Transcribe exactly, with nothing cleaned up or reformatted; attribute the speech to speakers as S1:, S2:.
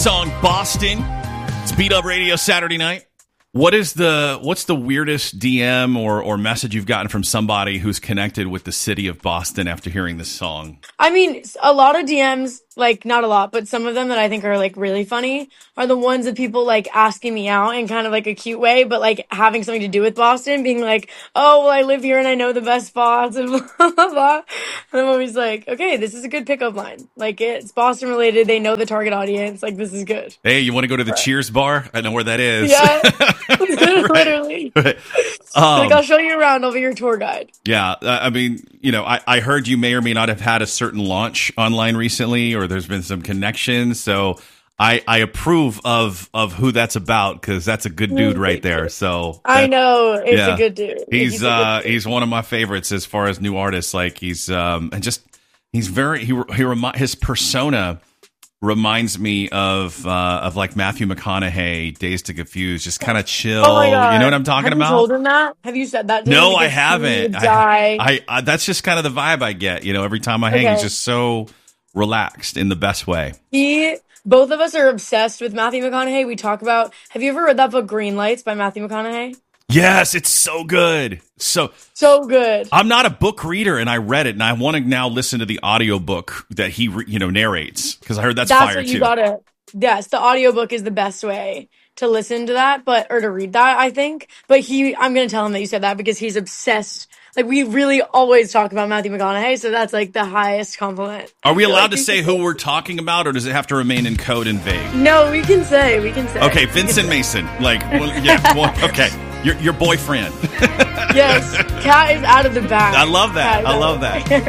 S1: Song Boston. It's Beat Up Radio Saturday night. What is the what's the weirdest D M or or message you've gotten from somebody who's connected with the city of Boston after hearing this song?
S2: I mean, a lot of D Ms, like not a lot, but some of them that I think are like really funny are the ones of people like asking me out in kind of like a cute way, but like having something to do with Boston, being like, oh, well, I live here and I know the best spots and blah, blah, blah. And I'm always like, okay, this is a good pickup line. Like it's Boston related. They know the target audience. Like this is good.
S1: Hey, you want to go to the Cheers bar? I know where that is.
S2: Yeah, literally.
S1: Right. Um,
S2: like I'll show you around. I'll be your tour guide.
S1: Yeah, uh, I mean, you know, I, I heard you may or may not have had a certain launch online recently, or there's been some connections. So I, I approve of of who that's about because that's a good dude right there. So
S2: I
S1: that,
S2: know it's
S1: yeah.
S2: a good dude.
S1: He's,
S2: he's a
S1: uh
S2: good dude.
S1: he's one of my favorites as far as new artists. Like he's um and just he's very he he remi- his persona reminds me of uh, of like Matthew McConaughey, Dazed and Confused, just kind of chill.
S2: Oh my God.
S1: You know what I'm talking
S2: Have
S1: about?
S2: You told him that? Have you said that? To
S1: no,
S2: him?
S1: I
S2: Because
S1: haven't.
S2: he would
S1: I,
S2: die.
S1: I, I that's just kind of the vibe I get. You know, every time I hang,
S2: Okay.
S1: he's just so relaxed in the best way.
S2: He, both of us are obsessed with Matthew McConaughey. We talk about. Have you ever read that book Green Lights by Matthew McConaughey?
S1: Yes, it's so good. So
S2: So good.
S1: I'm not a book reader, and I read it, and I want to now listen to the audiobook that he re- you know narrates because I heard that's,
S2: That's
S1: fire
S2: what you
S1: too.
S2: gotta. Yes, the audiobook is the best way to listen to that, but or to read that, I think. But he, I'm gonna tell him that you said that because he's obsessed. Like we really always talk about Matthew McConaughey, so that's like the highest compliment.
S1: Are we
S2: I feel
S1: allowed
S2: like
S1: to
S2: you
S1: say
S2: can-
S1: who we're talking about, or does it have to remain in code and vague?
S2: No, we can say. We can say.
S1: Okay,
S2: We can
S1: Vincent
S2: say.
S1: Mason. Like, well, yeah, well, okay. Your your boyfriend.
S2: Yes, Cat is out of the bag.
S1: I love that.
S2: Cat is
S1: I
S2: out
S1: love
S2: of the
S1: that.
S2: bag.